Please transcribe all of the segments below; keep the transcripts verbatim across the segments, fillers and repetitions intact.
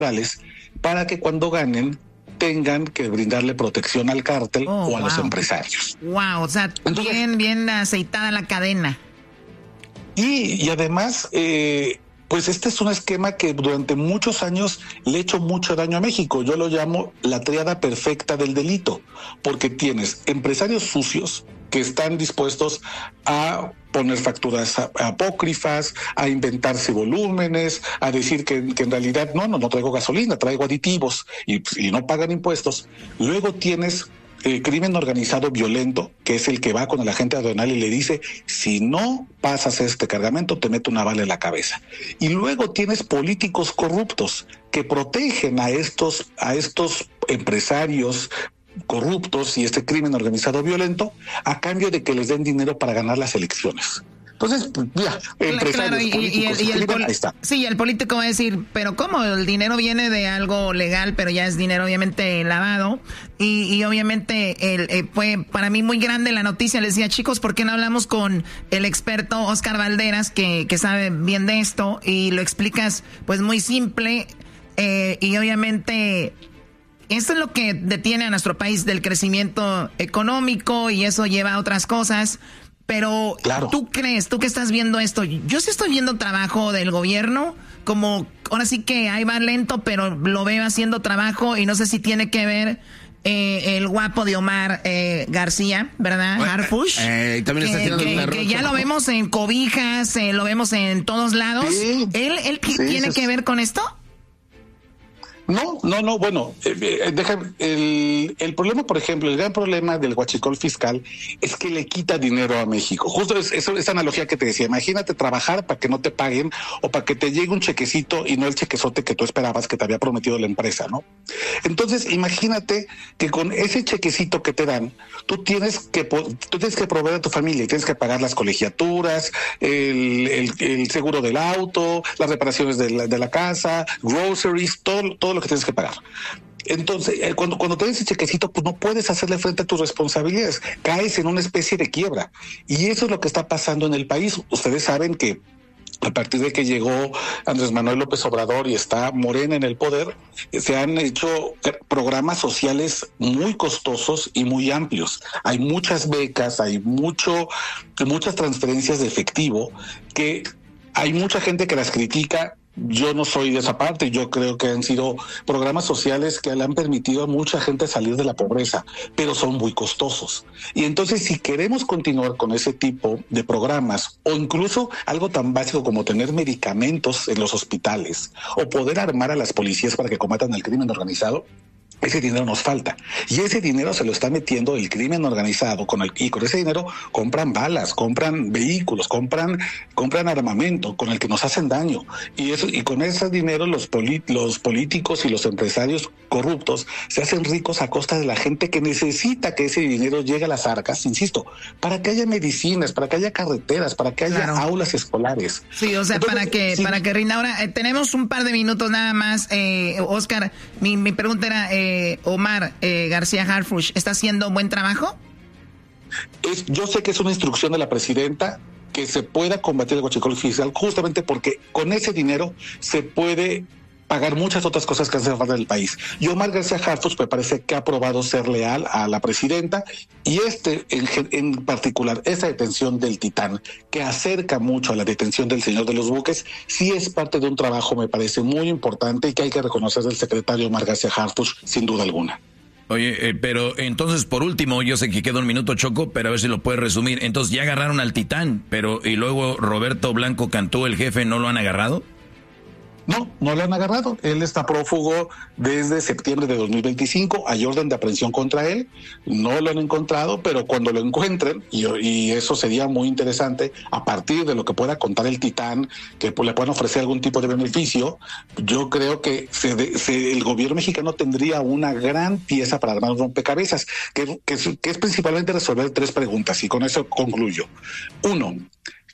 para que cuando ganen tengan que brindarle protección al cártel oh, o a wow. los empresarios. Wow, o sea, Entonces, bien, bien aceitada la cadena. Y, y además, eh, pues este es un esquema que durante muchos años le ha hecho mucho daño a México. Yo lo llamo la tríada perfecta del delito, porque tienes empresarios sucios que están dispuestos a poner facturas apócrifas, a inventarse volúmenes, a decir que, que en realidad no, no, no traigo gasolina, traigo aditivos y, y no pagan impuestos. Luego tienes el crimen organizado violento, que es el que va con el agente aduanal y le dice, si no pasas este cargamento, te meto una bala en la cabeza. Y luego tienes políticos corruptos que protegen a estos, a estos empresarios corruptos y este crimen organizado violento a cambio de que les den dinero para ganar las elecciones. Entonces, ya, empresarios, claro, y, políticos, y el, y el crimen, ahí está. Sí, el político va a decir, pero ¿cómo? El dinero viene de algo legal, pero ya es dinero obviamente lavado. Y, y obviamente el, eh, fue para mí muy grande la noticia. Les decía, chicos, ¿por qué no hablamos con el experto Oscar Valderas, que, que sabe bien de esto? Y lo explicas pues muy simple. Eh, y obviamente eso es lo que detiene a nuestro país del crecimiento económico y eso lleva a otras cosas. Pero claro. ¿Tú crees, tú que estás viendo esto? Yo sí estoy viendo trabajo del gobierno, como ahora sí que ahí va lento, pero lo veo haciendo trabajo y no sé si tiene que ver eh, el guapo de Omar eh, García, ¿verdad? Bueno, Harfuch. Eh, también está que, que, que ya lo vemos en cobijas, eh, lo vemos en todos lados. Sí, ¿Él, él sí, tiene sí. que ver con esto? No, no, no, bueno, eh, eh, déjame, el, el problema, por ejemplo, el gran problema del huachicol fiscal es que le quita dinero a México. Justo es, es, esa analogía que te decía, imagínate trabajar para que no te paguen o para que te llegue un chequecito y no el chequezote que tú esperabas que te había prometido la empresa, ¿no? Entonces, imagínate que con ese chequecito que te dan, tú tienes que, tú tienes que proveer a tu familia y tienes que pagar las colegiaturas, el, el, el seguro del auto, las reparaciones de la, de la casa, groceries, todo, todo lo que tienes que pagar. Entonces, eh, cuando, cuando te das ese chequecito, pues no puedes hacerle frente a tus responsabilidades, caes en una especie de quiebra. Y eso es lo que está pasando en el país. Ustedes saben que a partir de que llegó Andrés Manuel López Obrador y está Morena en el poder, se han hecho programas sociales muy costosos y muy amplios. Hay muchas becas, hay mucho, muchas transferencias de efectivo que hay mucha gente que las critica. Yo no soy de esa parte, yo creo que han sido programas sociales que le han permitido a mucha gente salir de la pobreza, pero son muy costosos. Y entonces, si queremos continuar con ese tipo de programas, o incluso algo tan básico como tener medicamentos en los hospitales, o poder armar a las policías para que combatan el crimen organizado, ese dinero nos falta. Y ese dinero se lo está metiendo el crimen organizado con el, y con ese dinero compran balas, compran vehículos, compran, compran armamento con el que nos hacen daño. Y eso, y con ese dinero los, poli, los políticos y los empresarios corruptos se hacen ricos a costa de la gente que necesita que ese dinero llegue a las arcas, insisto, para que haya medicinas, para que haya carreteras, para que haya claro. aulas escolares. Sí, o sea, Entonces, para que, sí. para que rinda. Ahora, eh, tenemos un par de minutos nada más. Eh, Oscar, mi, mi pregunta era, eh, Omar eh, García Harfuch, ¿está haciendo buen trabajo? Es, yo sé que es una instrucción de la presidenta que se pueda combatir el huachicol fiscal justamente porque con ese dinero se puede pagar muchas otras cosas que hacen falta en el país. Y Omar García Harfuch me parece que ha probado ser leal a la presidenta y este en, en particular, esa detención del Titán, que acerca mucho a la detención del señor de los buques, sí es parte de un trabajo, me parece muy importante y que hay que reconocer del secretario Omar García Harfuch sin duda alguna. Oye, eh, pero entonces por último, yo sé que queda un minuto Choco, pero a ver si lo puedes resumir. Entonces ya agarraron al Titán, pero y luego Roberto Blanco Cantú, el jefe, ¿no lo han agarrado? No, no lo han agarrado. Él está prófugo desde septiembre de dos mil veinticinco. Hay orden de aprehensión contra él. No lo han encontrado, pero cuando lo encuentren, y, y eso sería muy interesante, a partir de lo que pueda contar el Titán, que pues, le puedan ofrecer algún tipo de beneficio, yo creo que se, se, el gobierno mexicano tendría una gran pieza para armar un rompecabezas, que, que, que es principalmente resolver tres preguntas, y con eso concluyo. Uno,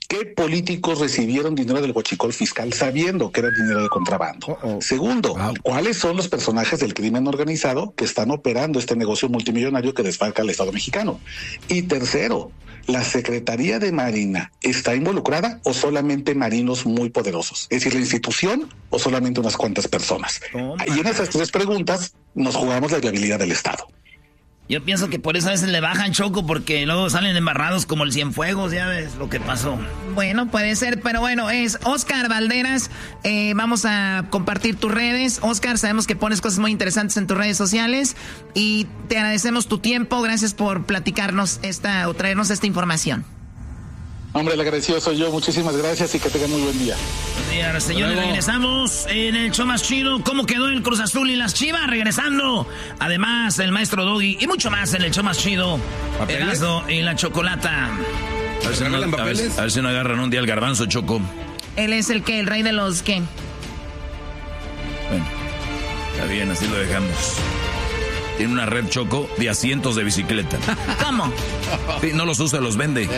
¿qué políticos recibieron dinero del huachicol fiscal sabiendo que era dinero de contrabando? Uh-oh. Segundo, wow. ¿cuáles son los personajes del crimen organizado que están operando este negocio multimillonario que desfalca al Estado mexicano? Y tercero, ¿la Secretaría de Marina está involucrada o solamente marinos muy poderosos? Es decir, ¿la institución o solamente unas cuantas personas? Oh, y en esas tres preguntas nos jugamos la viabilidad del Estado. Yo pienso que por eso a veces le bajan, Choco, porque luego salen embarrados como el Cienfuegos, ya ves lo que pasó. Bueno, puede ser, pero bueno, es Oscar Valderas. Eh, vamos a compartir tus redes. Oscar, sabemos que pones cosas muy interesantes en tus redes sociales y te agradecemos tu tiempo. Gracias por platicarnos esta o traernos esta información. Hombre, el agradecido soy yo. Muchísimas gracias y que tengan muy buen día. Buenos días, señores. Regresamos en el show más chido. ¿Cómo quedó el Cruz Azul y las Chivas? Regresando. Además, el maestro Doggy y mucho más en el show más chido. Erasmo y la Chocolata. A ver, si no, a, ver, a ver si no agarran un día el garbanzo, Choco. Él es el que, el rey de los qué. Bueno, está bien, así lo dejamos. Tiene una red, Choco, de asientos de bicicleta. ¿Cómo? Sí, no los usa, los vende.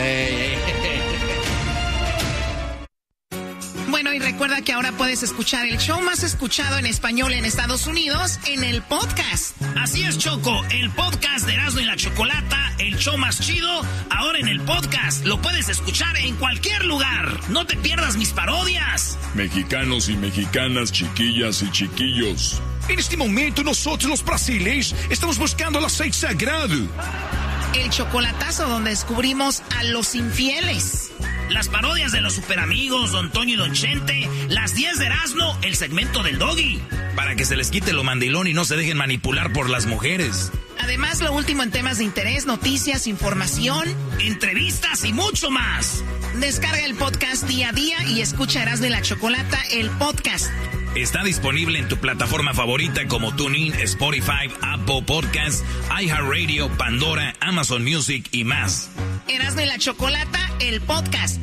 Bueno, y recuerda que ahora puedes escuchar el show más escuchado en español en Estados Unidos en el podcast. Así es, Choco, el podcast de Erasmo y la Chocolata, el show más chido, ahora en el podcast. Lo puedes escuchar en cualquier lugar. No te pierdas mis parodias. Mexicanos y mexicanas, chiquillas y chiquillos. En este momento nosotros los brasileños estamos buscando el aceite sagrado. El chocolatazo donde descubrimos a los infieles. Las parodias de los superamigos, Don Toño y Don Chente. Las diez de Erasmo, el segmento del Doggy. Para que se les quite lo mandilón y no se dejen manipular por las mujeres. Además, lo último en temas de interés, noticias, información, entrevistas y mucho más. Descarga el podcast día a día y escucha Erasmo y la Chocolata, el podcast. Está disponible en tu plataforma favorita como TuneIn, Spotify, Apple Podcasts, iHeartRadio, Pandora, Amazon Music y más. Erasmo y la Chocolata, el podcast.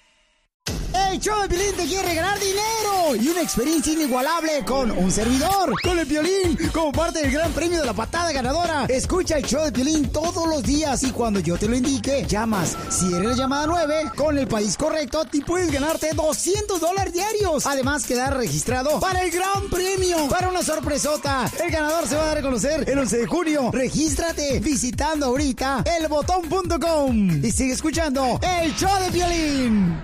El show de Piolín te quiere regalar dinero y una experiencia inigualable con un servidor, con el Piolín, como parte del gran premio de la patada ganadora. Escucha el show de Piolín todos los días y cuando yo te lo indique, llamas. Si eres la llamada nueve, con el país correcto, te puedes ganarte doscientos dólares diarios. Además, quedar registrado para el gran premio, para una sorpresota. El ganador se va a dar a conocer el once de junio. Regístrate visitando ahorita el botón punto com y sigue escuchando el show de Piolín.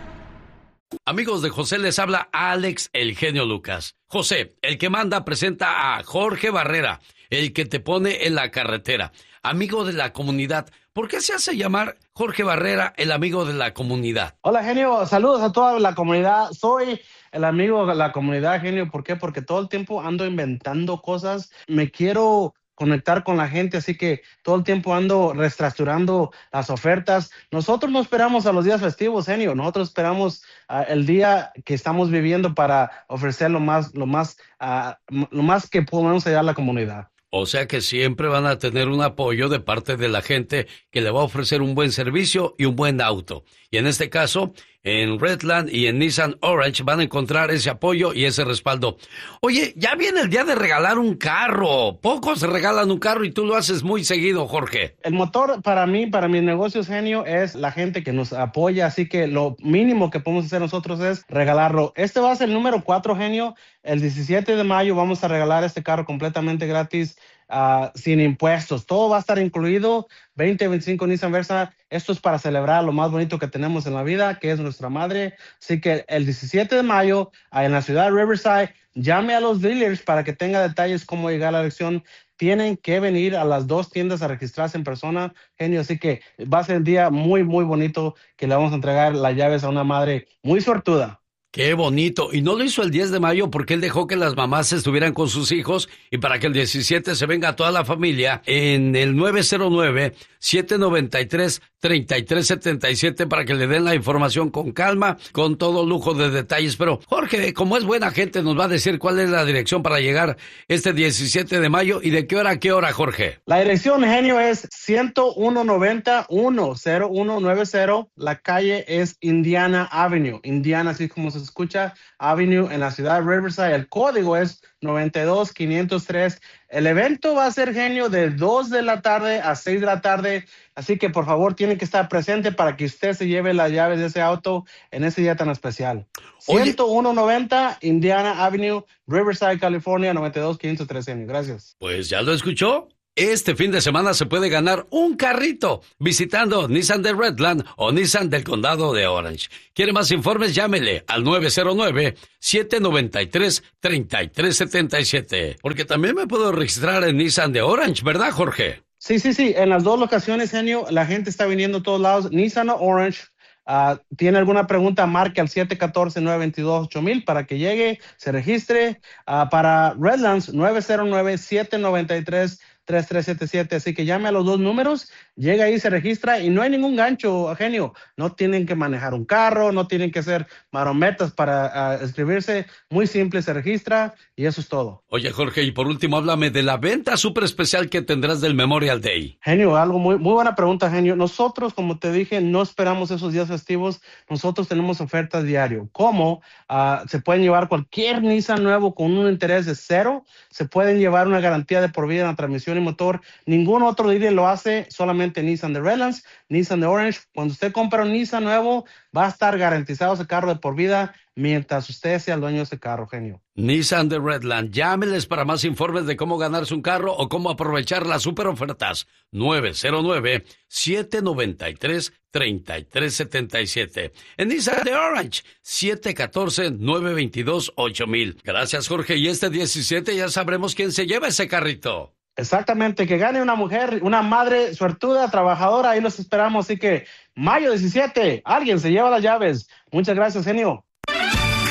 Amigos de José, les habla Alex, el genio Lucas. José, el que manda, presenta a Jorge Barrera, el que te pone en la carretera. Amigo de la comunidad. ¿Por qué se hace llamar Jorge Barrera el amigo de la comunidad? Hola, genio. Saludos a toda la comunidad. Soy el amigo de la comunidad, genio. ¿Por qué? Porque todo el tiempo ando inventando cosas. Me quiero conectar con la gente, así que todo el tiempo ando reestructurando las ofertas. Nosotros no esperamos a los días festivos, genio. Nosotros esperamos uh, el día que estamos viviendo para ofrecer lo más, lo más, uh, lo más que podemos ayudar a la comunidad. O sea que siempre van a tener un apoyo de parte de la gente que le va a ofrecer un buen servicio y un buen auto. Y en este caso, en Redland y en Nissan Orange van a encontrar ese apoyo y ese respaldo. Oye, ya viene el día de regalar un carro. Pocos regalan un carro y tú lo haces muy seguido, Jorge. El motor para mí, para mis negocios, genio, es la gente que nos apoya. Así que lo mínimo que podemos hacer nosotros es regalarlo. Este va a ser el número cuatro, genio. El diecisiete de mayo vamos a regalar este carro completamente gratis, uh, sin impuestos. Todo va a estar incluido. veinte veinticinco Nissan Versa. Esto es para celebrar lo más bonito que tenemos en la vida, que es nuestra madre. Así que el diecisiete de mayo, en la ciudad de Riverside, llame a los dealers para que tenga detalles cómo llegar a la elección. Tienen que venir a las dos tiendas a registrarse en persona, genio. Así que va a ser un día muy, muy bonito que le vamos a entregar las llaves a una madre muy suertuda. Qué bonito. Y no lo hizo el diez de mayo porque él dejó que las mamás estuvieran con sus hijos y para que el diecisiete se venga toda la familia en el nueve cero nueve, siete nueve tres, tres tres siete siete para que le den la información con calma, con todo lujo de detalles. Pero Jorge, como es buena gente, nos va a decir cuál es la dirección para llegar este diecisiete de mayo y de qué hora a qué hora, Jorge. La dirección, genio, es ciento uno noventa, cero uno noventa. La calle es Indiana Avenue. Indiana, así como se escucha, Avenue en la ciudad de Riverside. El código es nueve dos, cinco cero tres. El evento va a ser, genio, de dos de la tarde a seis de la tarde, así que por favor tienen que estar presente para que usted se lleve las llaves de ese auto en ese día tan especial. Oye. ciento uno noventa Indiana Avenue, Riverside, California, nueve dos, cinco cero tres, genio. Gracias. Pues ya lo escuchó. Este fin de semana se puede ganar un carrito visitando Nissan de Redland o Nissan del Condado de Orange. ¿Quiere más informes? Llámele al nueve cero nueve, siete nueve tres, tres tres siete siete. Porque también me puedo registrar en Nissan de Orange, ¿verdad, Jorge? Sí, sí, sí. En las dos locaciones, genio, la gente está viniendo a todos lados. Nissan o Orange. Uh, ¿Tiene alguna pregunta? Marque al siete uno cuatro, nueve dos dos, ocho mil para que llegue, se registre. Uh, para Redlands, nueve cero nueve, siete nueve tres, tres tres siete siete. Así que llame a los dos números, llega ahí, se registra y no hay ningún gancho, genio. No tienen que manejar un carro, no tienen que hacer marometas para uh, inscribirse. Muy simple, se registra y eso es todo. Oye, Jorge, y por último, háblame de la venta súper especial que tendrás del Memorial Day. Genio, algo muy, muy buena pregunta, genio. Nosotros, como te dije, no esperamos esos días festivos. Nosotros tenemos ofertas diario. ¿Cómo? Uh, se pueden llevar cualquier Nissan nuevo con un interés de cero. Se pueden llevar una garantía de por vida en la transmisión y motor. Ningún otro dealer lo hace, solamente Nissan de Redlands, Nissan de Orange. Cuando usted compra un Nissan nuevo, va a estar garantizado ese carro de por vida mientras usted sea el dueño de ese carro, genio. Nissan de Redland. Llámeles para más informes de cómo ganarse un carro o cómo aprovechar las super ofertas. nueve cero nueve, siete nueve tres, tres tres siete siete. En Nissan de Orange, siete uno cuatro, nueve dos dos, ocho mil. Gracias, Jorge. Y este diecisiete ya sabremos quién se lleva ese carrito. Exactamente, que gane una mujer, una madre suertuda, trabajadora, ahí los esperamos. Así que mayo diecisiete, alguien se lleva las llaves. Muchas gracias, genio.